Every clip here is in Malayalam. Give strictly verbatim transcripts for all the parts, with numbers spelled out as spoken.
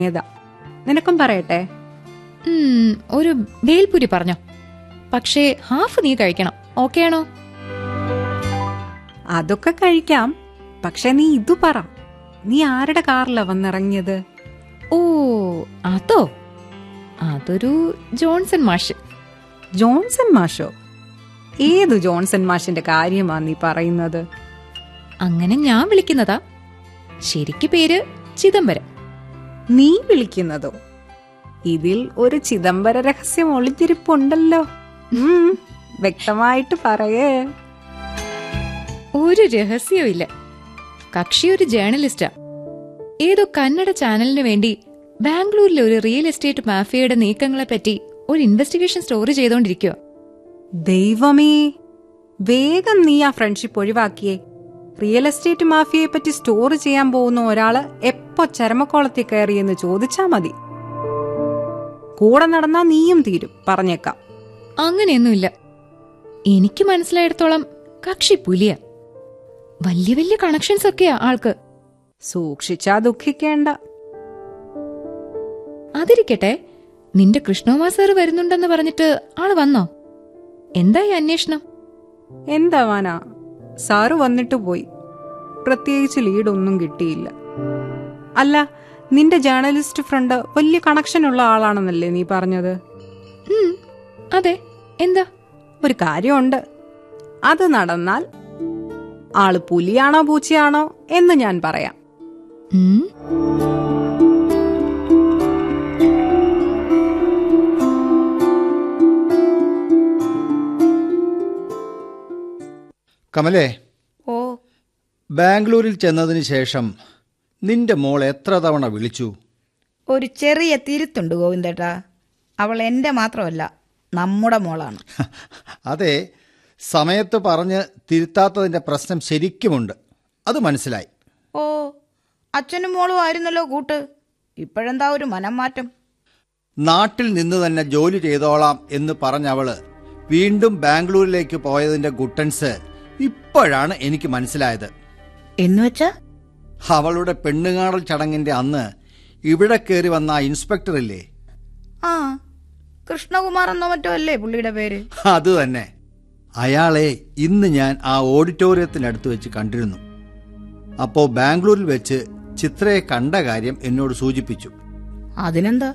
ഏതാ നിനക്കും പറയട്ടെ? ഉം, ഒരു ഭേൽപുരി പറഞ്ഞോ. പക്ഷേ ഹാഫ് നീ കഴിക്കണം. ഓക്കെ ആണോ? അതൊക്കെ കഴിക്കാം. പക്ഷെ നീ ഇതു പറ, നീ ആരുടെ കാറിലാ വന്നിറങ്ങിയത്? ഓ അതോ, അതൊരു ജോൺസൺ മാഷ്. ജോൺസൺ മാഷോ? ഏതു ജോൺസൺ മാഷിന്റെ കാര്യമാ നീ പറയുന്നത്? അങ്ങനെ ഞാൻ വിളിക്കുന്നതാ. ശരിക്ക് പേര് ചിദംബരം. നീ വിളിക്കുന്നതോ? ഇതിൽ ഒരു ചിദംബര രഹസ്യം ഒളിഞ്ഞിരിപ്പുണ്ടല്ലോ. ഉം, വ്യക്തമായിട്ട് പറയേ. ഒരു രഹസ്യവും ഇല്ല. കക്ഷി ഒരു ജേർണലിസ്റ്റാ. ഏതോ കന്നഡ ചാനലിന് വേണ്ടി ബാംഗ്ലൂരിലെ ഒരു റിയൽ എസ്റ്റേറ്റ് മാഫിയയുടെ നീക്കങ്ങളെ പറ്റി ഒരു ഇൻവെസ്റ്റിഗേഷൻ സ്റ്റോറി ചെയ്തോണ്ടിരിക്കുക. ദൈവമേ, വേഗം നീ ആ ഫ്രണ്ട്ഷിപ്പ് ഒഴിവാക്കിയേ. റിയൽ എസ്റ്റേറ്റ് മാഫിയയെ പറ്റി സ്റ്റോറി ചെയ്യാൻ പോകുന്ന ഒരാള് എപ്പോ ചരമക്കോളത്തിൽ കയറിയെന്ന് ചോദിച്ചാ മതി. കൂടെ നടന്നാ നീയും തീരും, പറഞ്ഞേക്കാം. അങ്ങനെയൊന്നുമില്ല. എനിക്ക് മനസ്സിലായിടത്തോളം കക്ഷി പുലിയ. വലിയ വലിയ കണക്ഷൻസ് ഒക്കെയാ ആൾക്ക്. സൂക്ഷിച്ചാ ദുഃഖിക്കേണ്ട. അതിരിക്കട്ടെ, നിന്റെ കൃഷ്ണകുമാർ സാറ് വരുന്നുണ്ടെന്ന് പറഞ്ഞിട്ട് ആള് വന്നോ? എന്തായി അന്വേഷണം? എന്താവാനാ, സാറ് വന്നിട്ട് പോയി. പ്രത്യേകിച്ച് ലീഡൊന്നും കിട്ടിയില്ല. അല്ല, നിന്റെ ജേർണലിസ്റ്റ് ഫ്രണ്ട് വലിയ കണക്ഷൻ ഉള്ള ആളാണെന്നല്ലേ നീ പറഞ്ഞത്? അതെ, എന്താ? ഒരു കാര്യമുണ്ട്. അത് നടന്നാൽ ആള് പുലിയാണോ പൂച്ചയാണോ എന്ന് ഞാൻ പറയാം. കമലേ, ഓ, ബാംഗ്ലൂരിൽ ചെന്നതിന് ശേഷം നിന്റെ മോൾ എത്ര തവണ വിളിച്ചു? ഒരു ചെറിയ തിരുത്തുണ്ട് ഗോവിന്ദേട്ടാ. അവൾ എൻ്റെ മാത്രമല്ല, നമ്മുടെ മോളാണ്. അതെ, സമയത്ത് പറഞ്ഞ് തിരുത്താത്തതിൻ്റെ പ്രശ്നം ശരിക്കുമുണ്ട്. അത് മനസ്സിലായി. ഓ, അച്ഛനും മോളും ആയിരുന്നല്ലോ കൂട്ട്. ഇപ്പോഴെന്താ ഒരു മനം മാറ്റം? നാട്ടിൽ നിന്ന് തന്നെ ജോലി ചെയ്തോളാം എന്ന് പറഞ്ഞവള് വീണ്ടും ബാംഗ്ലൂരിലേക്ക് പോയതിന്റെ ഗുട്ടൻസ് ഇപ്പോഴാണ് എനിക്ക് മനസ്സിലായത്. എന്നുവെച്ചാ? അവളുടെ പെണ്ണുകാണൽ ചടങ്ങിന്റെ അന്ന് ഇവിടെ കയറി വന്ന ആ ഇൻസ്പെക്ടർ ഇല്ലേ? ആ, കൃഷ്ണകുമാർ എന്നോ മറ്റോ അല്ലേ പുള്ളിയുടെ പേര്? അത് തന്നെ. അയാളെ ഇന്ന് ഞാൻ ആ ഓഡിറ്റോറിയത്തിനടുത്ത് വെച്ച് കണ്ടിരുന്നു. അപ്പോ ബാംഗ്ലൂരിൽ വെച്ച് ചിത്രയെ കണ്ട കാര്യം എന്നോട് സൂചിപ്പിച്ചു. അതിനെന്താ?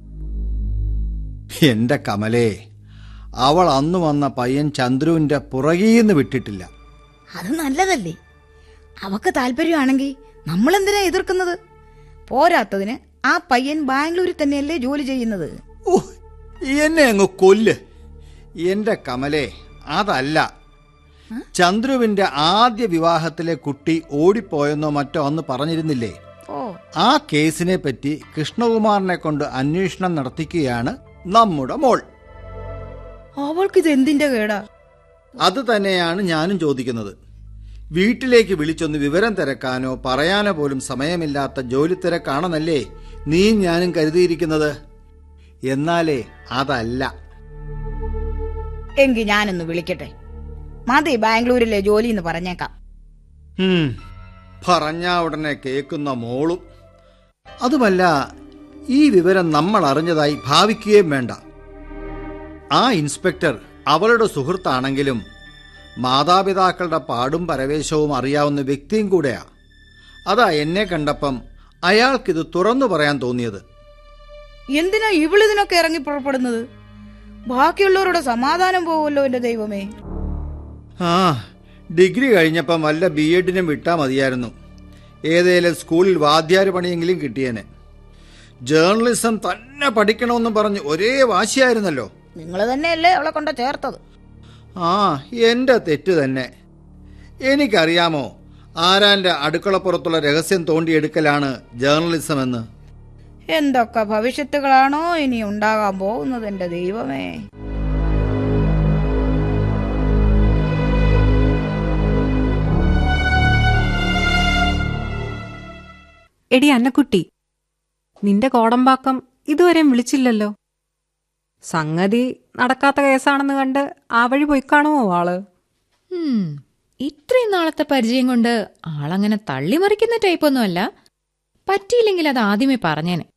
എന്റെ കമലേ, അവൾ അന്ന് വന്ന പയ്യൻ ചന്ദ്രുവിന്റെ പുറകീന്ന് വിട്ടിട്ടില്ല. അത് നല്ലതല്ലേ. അവക്ക് താല്പര്യമാണെങ്കിൽ നമ്മളെന്തിനാ എതിർക്കുന്നത്? പോരാത്തതിന് ആ പയ്യൻ ബാംഗ്ലൂരിൽ തന്നെയല്ലേ ജോലി ചെയ്യുന്നത്. ഓ, എന്നെ അങ്ങ് കൊല്ല്. എന്റെ കമലേ, അതല്ല. ചന്ദ്രുവിന്റെ ആദ്യ വിവാഹത്തിലെ കുട്ടി ഓടിപ്പോയെന്നോ മറ്റോ അന്ന് പറഞ്ഞിരുന്നില്ലേ? ഓ, ആ കേസിനെ പറ്റി കൃഷ്ണകുമാറിനെ കൊണ്ട് അന്വേഷണം നടത്തിക്കുകയാണ് നമ്മുടെ മോൾ. അവൾക്കിത് എന്തിന്റെ കേടാ? അത് തന്നെയാണ് ഞാനും ചോദിക്കുന്നത്. വീട്ടിലേക്ക് വിളിച്ചൊന്ന് വിവരം തിരക്കാനോ പറയാനോ പോലും സമയമില്ലാത്ത ജോലി തിരക്കാണെന്നല്ലേ നീ ഞാനും കരുതിയിരിക്കുന്നത്. എന്നാലേ അതല്ല. എങ്കിൽ ഞാനൊന്ന് വിളിക്കട്ടെ. മതി ബാംഗ്ലൂരിലെ ജോലി എന്ന് പറഞ്ഞേക്കാം. പറഞ്ഞ ഉടനെ കേൾക്കുന്ന മോളും. അതുമല്ല, ഈ വിവരം നമ്മൾ അറിഞ്ഞതായി ഭാവിക്കുകയും വേണ്ട. ആ ഇൻസ്പെക്ടർ അവളുടെ സുഹൃത്താണെങ്കിലും മാതാപിതാക്കളുടെ പാടും പരവേശവും അറിയാവുന്ന വ്യക്തിയും കൂടെയാ. അതാ എന്നെ കണ്ടപ്പം അയാൾക്കിത് തുറന്നു പറയാൻ തോന്നിയത്. എന്തിനാ ഇവളിതിനൊക്കെ ഇറങ്ങി പുറപ്പെടുന്നത്? ബാക്കിയുള്ളവരുടെ സമാധാനം പോവുമല്ലോ എന്റെ ദൈവമേ. ആ, ഡിഗ്രി കഴിഞ്ഞപ്പം വല്ല ബി എഡിനും വിട്ടാൽ മതിയായിരുന്നു. ഏതേലും സ്കൂളിൽ വാദ്യാര് പണിയെങ്കിലും കിട്ടിയേനെ. ജേർണലിസം തന്നെ പഠിക്കണമെന്ന് പറഞ്ഞ് ഒരേ വാശിയായിരുന്നല്ലോ. നിങ്ങൾ തന്നെയല്ലേ അവളെ കൊണ്ട് ചേർത്തത്? ആ, എന്റെ തെറ്റ് തന്നെ. എനിക്കറിയാമോ ആരാന്റെ അടുക്കളപ്പുറത്തുള്ള രഹസ്യം തോണ്ടിയെടുക്കലാണ് ജേർണലിസം എന്ന്. എന്തൊക്കെ ഭവിഷ്യത്തുകളാണോ ഇനി ഉണ്ടാകാൻ പോകുന്നത് എന്റെ ദൈവമേ. എടി അന്നക്കുട്ടി, നിന്റെ കോടമ്പാക്കം ഇതുവരെയും വിളിച്ചില്ലല്ലോ. സംഗതി നടക്കാത്ത കേസാണെന്ന് കണ്ട് ആ വഴി പോയി കാണുമോ ആള്? ഇത്രയും നാളത്തെ പരിചയം കൊണ്ട് ആളങ്ങനെ തള്ളിമറിക്കുന്ന ടൈപ്പൊന്നുമല്ല. പറ്റിയില്ലെങ്കിൽ അത് ആദ്യമേ പറഞ്ഞേനെ.